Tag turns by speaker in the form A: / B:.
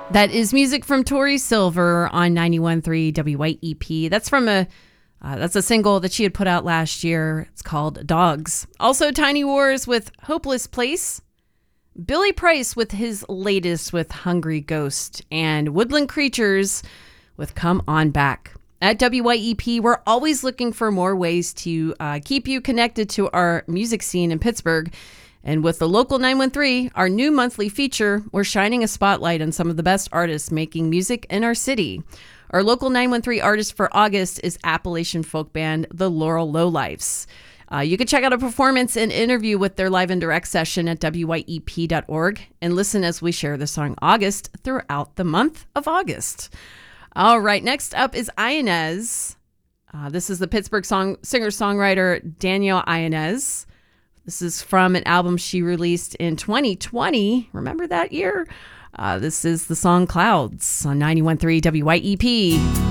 A: That is music from Tori Silver on 91.3 WYEP. That's from that's a single that she had put out last year. It's called Dogs. Also, Tiny Wars with Hopeless Place. Billy Price with his latest with Hungry Ghost. And Woodland Creatures with Come On Back. At WYEP, we're always looking for more ways to keep you connected to our music scene in Pittsburgh. And with the Local 913, our new monthly feature, we're shining a spotlight on some of the best artists making music in our city. Our Local 913 artist for August is Appalachian folk band The Laurel Lowlifes. You can check out a performance and interview with their live and direct session at wyep.org and listen as we share the song August throughout the month of August. All right, next up is Inez. This is the Pittsburgh singer-songwriter Danielle Inez. This is from an album she released in 2020. Remember that year? This is the song Clouds on 91.3 WYEP.